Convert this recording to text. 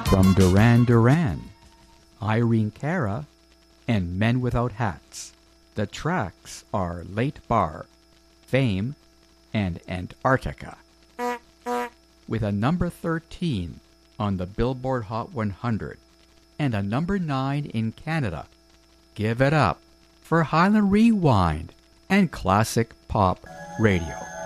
From Duran Duran, Irene Cara, and Men Without Hats. The tracks are Late Bar, Fame, and Antarctica. With a number 13 on the Billboard Hot 100 and a number 9 in Canada, give it up for Highland Rewind and classic pop radio.